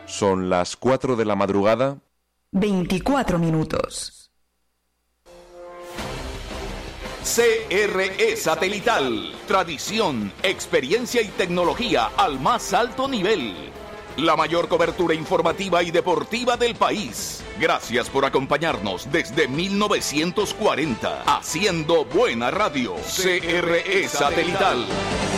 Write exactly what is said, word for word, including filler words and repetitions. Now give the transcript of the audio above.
Son las cuatro de la madrugada. veinticuatro minutos. C R E Satelital. Tradición, experiencia y tecnología al más alto nivel. La mayor cobertura informativa y deportiva del país. Gracias por acompañarnos desde mil novecientos cuarenta. Haciendo buena radio. C R E Satelital.